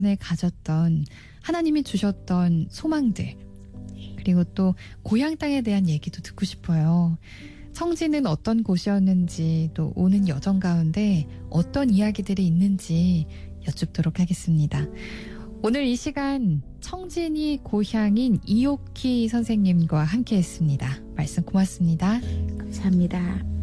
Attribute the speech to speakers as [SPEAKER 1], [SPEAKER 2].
[SPEAKER 1] 가졌던 하나님이 주셨던 소망들, 그리고 또 고향 땅에 대한 얘기도 듣고 싶어요. 청지는 어떤 곳이었는지, 또 오는 여정 가운데 어떤 이야기들이 있는지 여쭙도록 하겠습니다. 오늘 이 시간 청진이 고향인 이옥희 선생님과 함께 했습니다. 말씀 고맙습니다.
[SPEAKER 2] 감사합니다.